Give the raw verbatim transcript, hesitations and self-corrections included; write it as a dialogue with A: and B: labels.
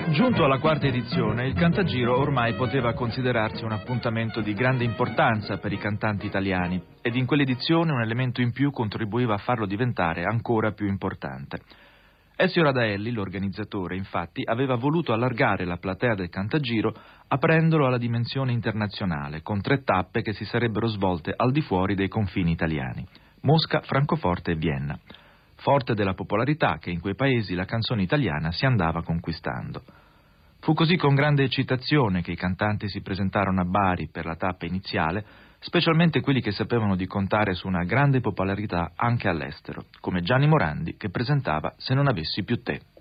A: Giunto alla quarta edizione, il Cantagiro ormai poteva considerarsi un appuntamento di grande importanza per i cantanti italiani ed in quell'edizione un elemento in più contribuiva a farlo diventare ancora più importante. Ezio Radaelli, l'organizzatore, infatti, aveva voluto allargare la platea del Cantagiro aprendolo alla dimensione internazionale, con tre tappe che si sarebbero svolte al di fuori dei confini italiani: Mosca, Francoforte e Vienna. Forte della popolarità che in quei paesi la canzone italiana si andava conquistando. Fu così con grande eccitazione che i cantanti si presentarono a Bari per la tappa iniziale, specialmente quelli che sapevano di contare su una grande popolarità anche all'estero, come Gianni Morandi che presentava Se non avessi più te.